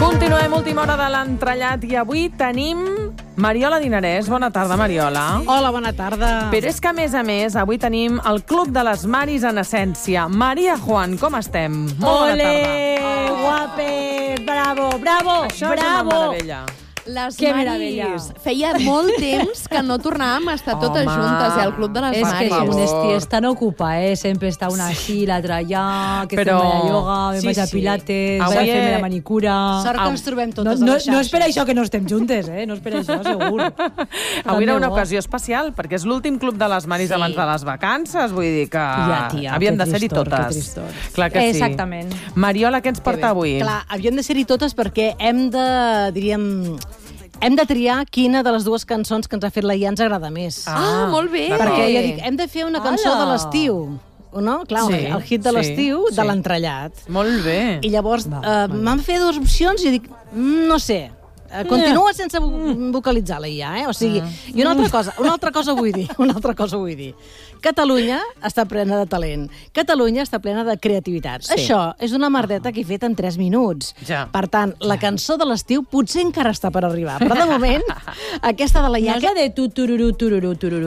Continuem, última hora de l'entrellat i avui tenim Mariola Dinarès. Bona tarda, Mariola. Hola, bona tarda. Però és que, a més, avui tenim el Club de les Maris en essència. Maria Juan, com estem? Molt bona tarda. Ole, guapes, bravo, bravo, Això és una meravella. Les Que Maris. meravella. Feia molt temps que no tornàvem a estar totes Home. juntes al Club de les Es que Maris. favor. son estías tan ocupadas, siempre está una aquí, la otra allá, que Però- fem la yoga, sí, vaig a sí. pilates, Avui vaig a he- fer la manicura... Sort que ens trobem No, totes no, a les no és per xarxes. això que no estem juntes, no és per això, segur. Avui era Tant una de bo. ocasió especial, perquè és l'últim Club de les Maris Sí. abans de les vacances. Vull dir que Ja, tia, havíem que de ser-hi tristor, que totes. tristor. Clar que sí. Exactament. Mariola, què ens porta avui? Clar, havíem de ser-hi totes perquè hem de triar quina de les dues cançons que ens ha fet la Ia ens agrada més. Molt bé. d'acord. Perquè ja dic, hem de fer una cançó Ala. de l'estiu, no? Clar, Sí, el hit de sí, l'estiu sí. de l'entrellat. Molt bé. I llavors m'han fet dues opcions i dic, no sé, continua sense vocalitzar la Ia, O sigui, i una altra cosa vull dir. Catalunya està plena de talent. Catalunya està plena de creativitat. Sí. Això és una merdeta que he fet en 3 minuts. Ja. Per tant, la cançó de l'estiu potser encara està per arribar. Però de moment, aquesta de la No Ia... és la de tu, tururú, tururú, tururú.